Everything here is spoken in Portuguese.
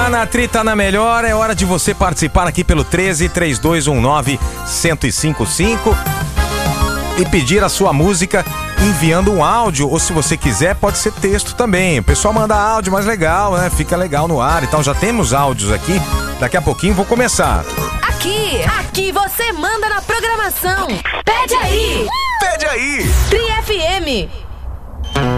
na Tri, tá na melhor. É hora de você participar aqui pelo 13-3219-1055 e pedir a sua música enviando um áudio, ou se você quiser pode ser texto também. O pessoal manda áudio mais legal, né? Fica legal no ar. Então já temos áudios aqui. Daqui a pouquinho vou começar. Aqui você manda na programação. Pede aí! Pede aí! Tri FM.